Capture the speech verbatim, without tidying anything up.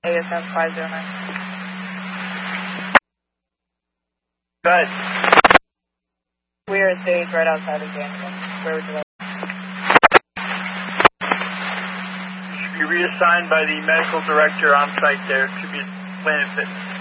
A S M five zero nine. Good. We are at stage right outside of Daniel. Where would you like? You should be reassigned by the medical director on site there to be Planet Fitness.